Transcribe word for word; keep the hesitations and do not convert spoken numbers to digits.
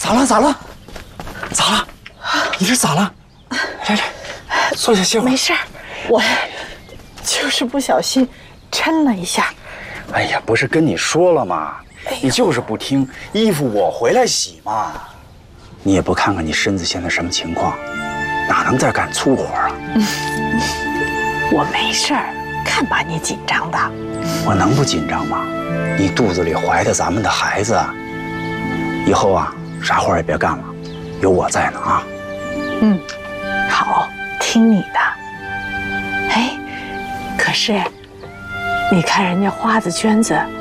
咋了？咋了？咋了？你这咋了？来来，坐下歇会儿。 没事儿，我就是不小心抻了一下。 哎呀，不是跟你说了吗？你就是不听，衣服我回来洗嘛。你也不看看你身子现在什么情况，哪能再干粗活啊？ 嗯，我没事儿，看把你紧张的。 我能不紧张吗？你肚子里怀的咱们的孩子，以后啊，啥活也别干了，有我在呢啊。 嗯，好，听你的。哎，可是，你看人家花子娟子